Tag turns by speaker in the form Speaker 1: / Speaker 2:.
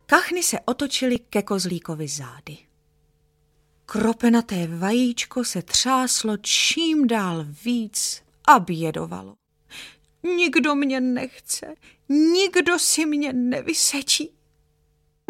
Speaker 1: Kachny se otočily ke kozlíkovi zády. Kropenaté vajíčko se třáslo čím dál víc a bědovalo. Nikdo mě nechce, nikdo si mě nevysečí.